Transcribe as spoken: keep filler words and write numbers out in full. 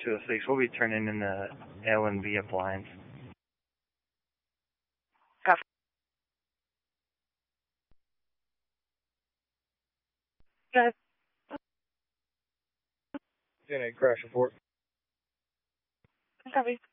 two oh six. We'll be turning in the L and V appliance. Copy. Go ahead. ten eight crash report. Copy.